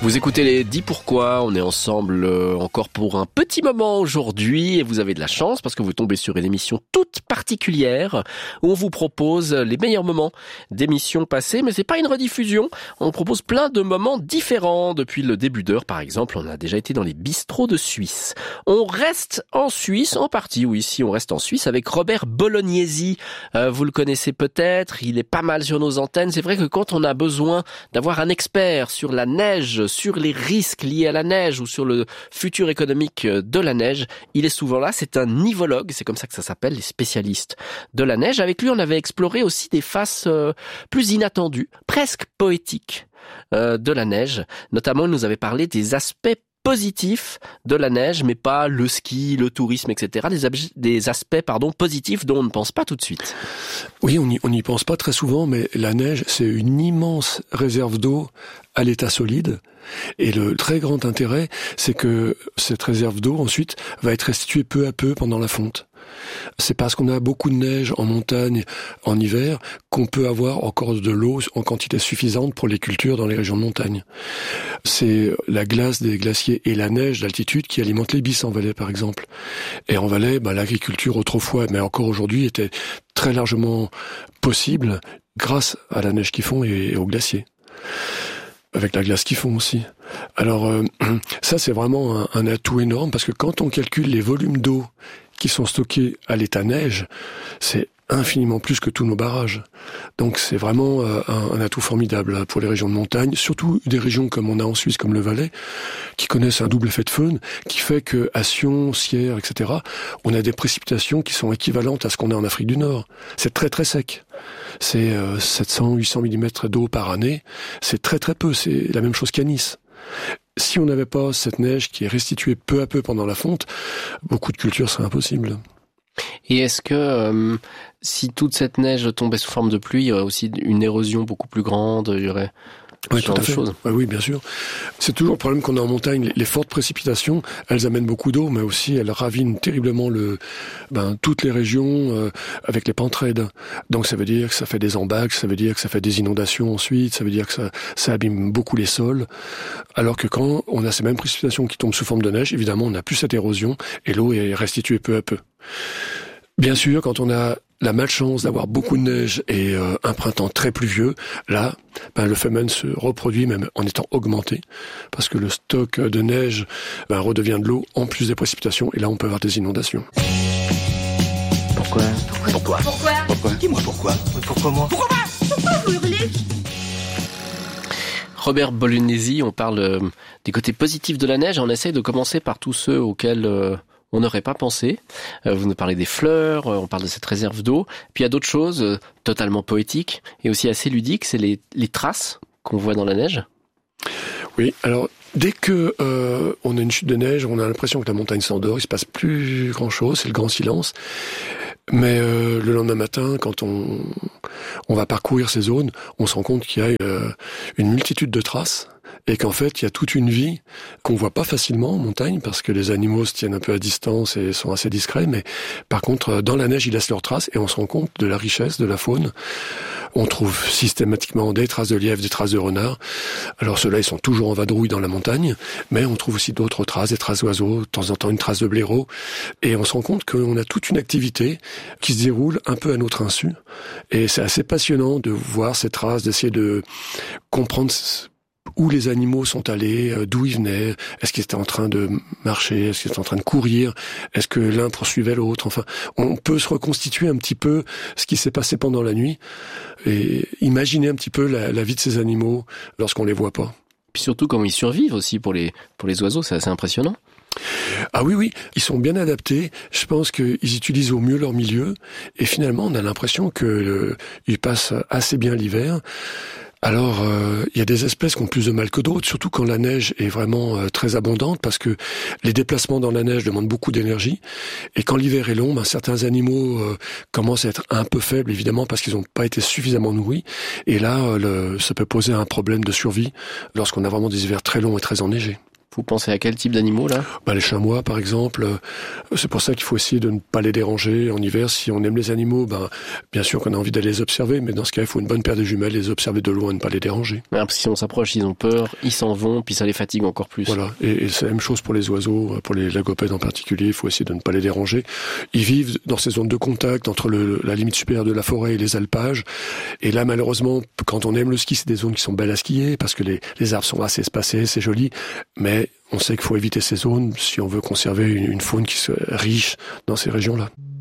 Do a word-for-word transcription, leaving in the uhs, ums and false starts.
Vous écoutez les dix pourquoi, on est ensemble euh, encore pour un petit moment aujourd'hui et vous avez de la chance parce que vous tombez sur une émission toute particulière où on vous propose les meilleurs moments d'émissions passées, mais c'est pas une rediffusion, on propose plein de moments différents depuis le début d'heure. Par exemple, on a déjà été dans les bistrots de Suisse. On reste en Suisse, en partie, oui, ici on reste en Suisse avec Robert Bolognesi. Euh, vous le connaissez peut-être, il est pas mal sur nos antennes. C'est vrai que quand on a besoin d'avoir un expert sur la neige, sur les risques liés à la neige ou sur le futur économique de la neige, il est souvent là. C'est un nivologue, c'est comme ça que ça s'appelle, les spécialistes de la neige. Avec lui, on avait exploré aussi des faces euh, plus inattendues, presque poétiques euh, de la neige. Notamment, il nous avait parlé des aspects positifs de la neige, mais pas le ski, le tourisme, et cetera. Des, ab- des aspects pardon, positifs dont on ne pense pas tout de suite. Oui, on n'y on y pense pas très souvent, mais la neige, c'est une immense réserve d'eau à l'état solide. Et le très grand intérêt, c'est que cette réserve d'eau, ensuite, va être restituée peu à peu pendant la fonte. C'est parce qu'on a beaucoup de neige en montagne en hiver qu'on peut avoir encore de l'eau en quantité suffisante pour les cultures dans les régions de montagne. C'est la glace des glaciers et la neige d'altitude qui alimentent les bis en vallée, par exemple. Et en vallée, bah, l'agriculture autrefois, mais encore aujourd'hui, était très largement possible grâce à la neige qu'ils font et aux glaciers. Avec la glace qu'ils font aussi. Alors euh, ça, c'est vraiment un, un atout énorme parce que quand on calcule les volumes d'eau qui sont stockés à l'état neige, c'est infiniment plus que tous nos barrages. Donc c'est vraiment euh, un, un atout formidable pour les régions de montagne, surtout des régions comme on a en Suisse, comme le Valais, qui connaissent un double effet de faune, qui fait que à Sion, Sierre, et cetera, on a des précipitations qui sont équivalentes à ce qu'on a en Afrique du Nord. C'est très très sec. C'est euh, sept cents à huit cents millimètres d'eau par année. C'est très très peu. C'est la même chose qu'à Nice. Si on n'avait pas cette neige qui est restituée peu à peu pendant la fonte, beaucoup de cultures seraient impossibles. Et est-ce que euh, si toute cette neige tombait sous forme de pluie, il y aurait aussi une érosion beaucoup plus grande, il y aurait Oui, ce tout genre à de fait. choses. Oui, oui, bien sûr. C'est toujours le problème qu'on a en montagne. Les, les fortes précipitations, elles amènent beaucoup d'eau, mais aussi elles ravinent terriblement le, ben, toutes les régions euh, avec les pentes raides. Donc ça veut dire que ça fait des embâcles, ça veut dire que ça fait des inondations ensuite, ça veut dire que ça, ça abîme beaucoup les sols. Alors que quand on a ces mêmes précipitations qui tombent sous forme de neige, évidemment, on n'a plus cette érosion et l'eau est restituée peu à peu. Bien sûr, quand on a la malchance d'avoir beaucoup de neige et euh, un printemps très pluvieux, là, ben, le phénomène se reproduit même en étant augmenté, parce que le stock de neige ben, redevient de l'eau en plus des précipitations, et là on peut avoir des inondations. Pourquoi ? Pourquoi ? Pourquoi ? Pourquoi ? Dis-moi pourquoi. Pourquoi moi ? Pourquoi moi ? Pourquoi vous hurlez ? Robert Bolognesi, on parle euh, des côtés positifs de la neige. On essaye de commencer par tous ceux auxquels euh, on n'aurait pas pensé. Euh, vous nous parlez des fleurs, euh, on parle de cette réserve d'eau. Puis il y a d'autres choses euh, totalement poétiques et aussi assez ludiques, c'est les, les traces qu'on voit dans la neige. Oui, alors dès que euh, on a une chute de neige, on a l'impression que la montagne s'endort, il se passe plus grand-chose, c'est le grand silence. Mais euh, le lendemain matin, quand on, on va parcourir ces zones, on se rend compte qu'il y a euh, une multitude de traces et qu'en fait, il y a toute une vie qu'on voit pas facilement en montagne parce que les animaux se tiennent un peu à distance et sont assez discrets. Mais par contre, dans la neige, ils laissent leurs traces et on se rend compte de la richesse de la faune. On trouve systématiquement des traces de lièvre, des traces de renard. Alors ceux-là, ils sont toujours en vadrouille dans la montagne, mais on trouve aussi d'autres traces, des traces d'oiseaux, de temps en temps une trace de blaireau. Et on se rend compte qu'on a toute une activité qui se déroule un peu à notre insu. Et c'est assez passionnant de voir ces traces, d'essayer de comprendre où les animaux sont allés, d'où ils venaient, est-ce qu'ils étaient en train de marcher, est-ce qu'ils étaient en train de courir, est-ce que l'un poursuivait l'autre. Enfin, on peut se reconstituer un petit peu ce qui s'est passé pendant la nuit et imaginer un petit peu la, la vie de ces animaux lorsqu'on les voit pas. Puis surtout comment ils survivent aussi pour les, pour les oiseaux, c'est assez impressionnant. Ah oui, oui, ils sont bien adaptés. Je pense qu'ils utilisent au mieux leur milieu et finalement on a l'impression que euh, ils passent assez bien l'hiver. Alors, euh, il y a des espèces qui ont plus de mal que d'autres, surtout quand la neige est vraiment euh, très abondante, parce que les déplacements dans la neige demandent beaucoup d'énergie. Et quand l'hiver est long, ben, certains animaux euh, commencent à être un peu faibles, évidemment, parce qu'ils n'ont pas été suffisamment nourris. Et là, euh, le, ça peut poser un problème de survie lorsqu'on a vraiment des hivers très longs et très enneigés. Vous pensez à quel type d'animaux là ? Bah, les chamois, par exemple, c'est pour ça qu'il faut essayer de ne pas les déranger en hiver. Si on aime les animaux, ben, bien sûr qu'on a envie d'aller les observer, mais dans ce cas, il faut une bonne paire de jumelles, les observer de loin et ne pas les déranger. Ah, parce que si on s'approche, ils ont peur, ils s'en vont, puis ça les fatigue encore plus. Voilà, et, et c'est la même chose pour les oiseaux, pour les lagopèdes en particulier, il faut essayer de ne pas les déranger. Ils vivent dans ces zones de contact entre le, la limite supérieure de la forêt et les alpages, et là, malheureusement, quand on aime le ski, c'est des zones qui sont belles à skier, parce que les, les arbres sont assez espacés, c'est joli, mais on sait qu'il faut éviter ces zones si on veut conserver une, une faune qui soit riche dans ces régions-là.